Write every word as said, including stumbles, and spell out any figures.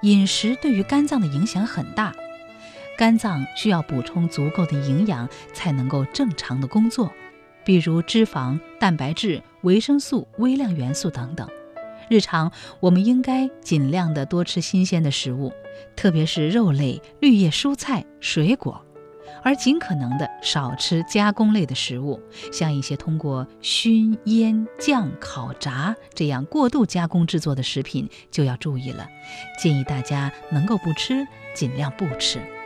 饮食对于肝脏的影响很大，肝脏需要补充足够的营养才能够正常的工作，比如脂肪、蛋白质、维生素、微量元素等等。日常我们应该尽量的多吃新鲜的食物，特别是肉类、绿叶蔬菜、水果，而尽可能的少吃加工类的食物，像一些通过熏、腌、酱、烤、炸这样过度加工制作的食品就要注意了，建议大家能够不吃尽量不吃。